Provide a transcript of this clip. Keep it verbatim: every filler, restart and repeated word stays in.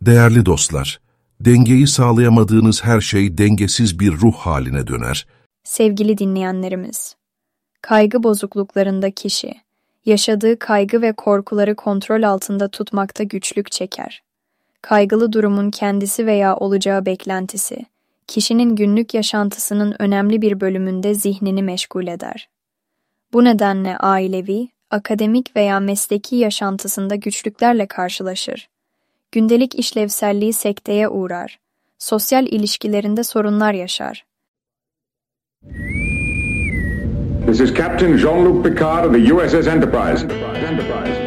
Değerli dostlar, dengeyi sağlayamadığınız her şey dengesiz bir ruh haline döner. Sevgili dinleyenlerimiz, kaygı bozukluklarında kişi, yaşadığı kaygı ve korkuları kontrol altında tutmakta güçlük çeker. Kaygılı durumun kendisi veya olacağı beklentisi, kişinin günlük yaşantısının önemli bir bölümünde zihnini meşgul eder. Bu nedenle ailevi, akademik veya mesleki yaşantısında güçlüklerle karşılaşır. Gündelik işlevselliği sekteye uğrar. Sosyal ilişkilerinde sorunlar yaşar. This is Captain Jean-Luc Picard of the U S S Enterprise. Enterprise.